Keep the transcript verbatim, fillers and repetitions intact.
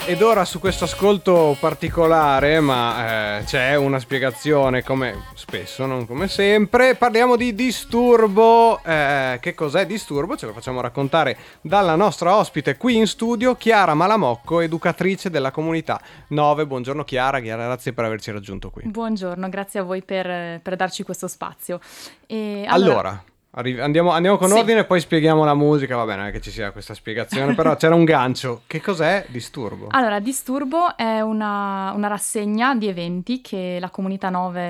Ed ora su questo ascolto particolare, ma eh, c'è una spiegazione come spesso, non come sempre, parliamo di disturbo. Eh, che cos'è disturbo? Ce lo facciamo raccontare dalla nostra ospite qui in studio, Chiara Malamocco, educatrice della comunità nove. Buongiorno Chiara, grazie per averci raggiunto qui. Buongiorno, grazie a voi per, per darci questo spazio. E allora... allora Arri- Andiamo, andiamo con Sì. ordine e poi spieghiamo la musica. Va bene, non è che ci sia questa spiegazione, però c'era un gancio. Che cos'è Disturbo? Allora, Disturbo è una, una rassegna di eventi che la Comunità nove